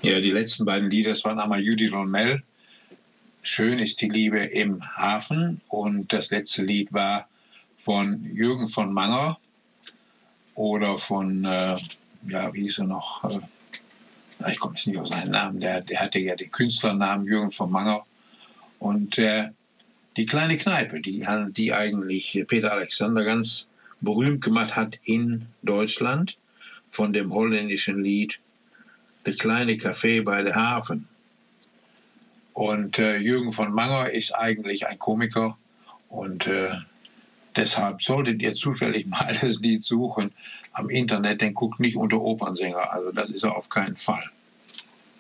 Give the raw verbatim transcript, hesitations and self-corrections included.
Ja, die letzten beiden Lieder, das waren einmal Judith und Mel. Schön ist die Liebe im Hafen. Und das letzte Lied war von Jürgen von Manger oder von, äh, ja, wie hieß er noch? Äh, ich komme jetzt nicht auf seinen Namen. Der, der hatte ja den Künstlernamen Jürgen von Manger. Und äh, die kleine Kneipe, die, die eigentlich Peter Alexander ganz berühmt gemacht hat in Deutschland, von dem holländischen Lied Der kleine Café bei der Hafen. Und äh, Jürgen von Manger ist eigentlich ein Komiker und äh, deshalb solltet ihr zufällig mal das Lied suchen am Internet, denn guckt nicht unter Opernsänger, also das ist er auf keinen Fall.